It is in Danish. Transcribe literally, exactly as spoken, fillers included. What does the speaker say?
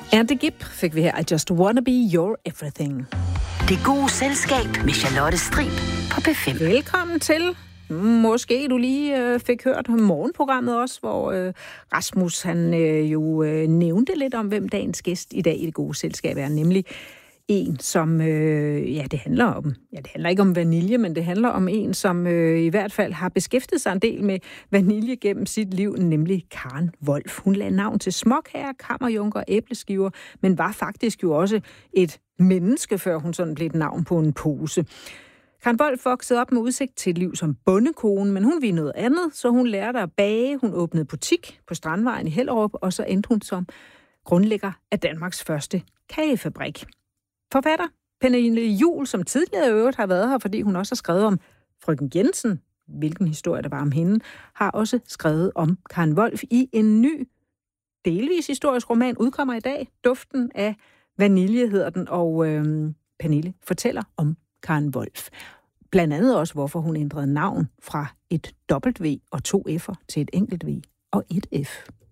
Andy Gibb fik vi her. I just wanna be your everything. Det gode selskab med Charlotte Strib på P fem. Velkommen til. Måske du lige øh, fik hørt morgenprogrammet også, hvor øh, Rasmus han øh, jo øh, nævnte lidt om, hvem dagens gæst i dag i det gode selskab er, nemlig en, som, øh, ja, det handler om, ja, det handler ikke om vanilje, men det handler om en, som øh, i hvert fald har beskæftiget sig en del med vanilje gennem sit liv, nemlig Karen Wolf. Hun lagde navn til småkager, kammerjunker og æbleskiver, men var faktisk jo også et menneske, før hun sådan blev et navn på en pose. Karen Wolf voksede op med udsigt til et liv som bondekone, men hun ville noget andet, så hun lærte at bage. Hun åbnede butik på Strandvejen i Hellerup, og så endte hun som grundlægger af Danmarks første kagefabrik. Forfatter Pernille Juhl, som tidligere i øvrigt har været her, fordi hun også har skrevet om Frøken Jensen, hvilken historie der var om hende, har også skrevet om Karen Wolf i en ny, delvis historisk roman, udkommer i dag. Duften af vanilje hedder den, og øh, Pernille fortæller om Karen Wolf. Blandt andet også, hvorfor hun ændrede navn fra et W og to F'er til et enkelt V og et F.